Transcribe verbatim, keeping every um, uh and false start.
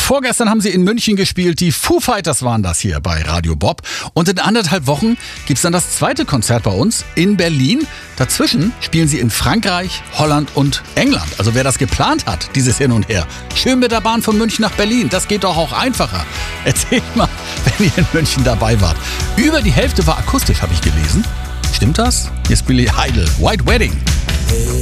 Vorgestern haben sie in München gespielt. Die Foo Fighters waren das hier bei Radio Bob. Und in anderthalb Wochen gibt's dann das zweite Konzert bei uns in Berlin. Dazwischen spielen sie in Frankreich, Holland und England. Also wer das geplant hat, dieses Hin und Her. Schön mit der Bahn von München nach Berlin. Das geht doch auch einfacher. Erzählt mal, wenn ihr in München dabei wart. Über die Hälfte war akustisch, habe ich gelesen. Stimmt das? Hier ist Billy Idol, White Wedding.